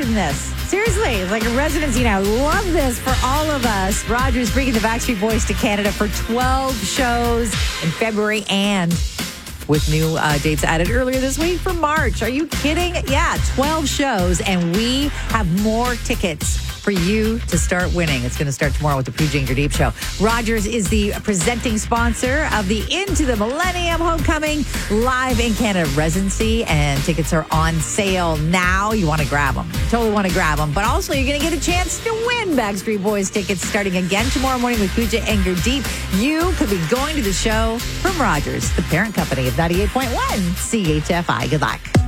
than this. Seriously, it's like a residency now. Love this for all of us. Rogers bringing the Backstreet Boys to Canada for 12 shows in February and with new dates added earlier this week for March. Are you kidding? Yeah, 12 shows, and we have more tickets for you to start winning. It's going to start tomorrow with the Pooja and Gurdeep show. Rogers is the presenting sponsor of the Into the Millennium Homecoming live in Canada residency, and tickets are on sale now. You want to grab them. Totally want to grab them. But also, you're going to get a chance to win Backstreet Boys tickets starting again tomorrow morning with Pooja and Gurdeep. You could be going to the show from Rogers, the parent company of 98.1 CHFI. Good luck.